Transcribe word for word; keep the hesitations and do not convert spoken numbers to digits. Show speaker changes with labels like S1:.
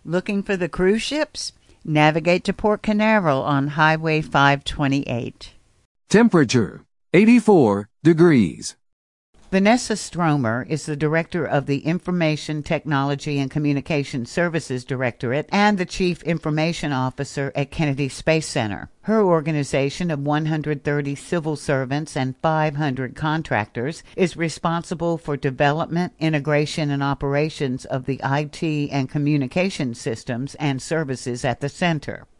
S1: Looking for the cruise ships? Navigate to Port Canaveral on Highway five twenty-eight.
S2: Temperature, eighty-four degrees.
S1: Vanessa Stromer is the director of the Information Technology and Communication Services Directorate and the Chief Information Officer at Kennedy Space Center. Her organization of one hundred thirty civil servants and five hundred contractors is responsible for development, integration, and operations of the I T and communication systems and services at the center.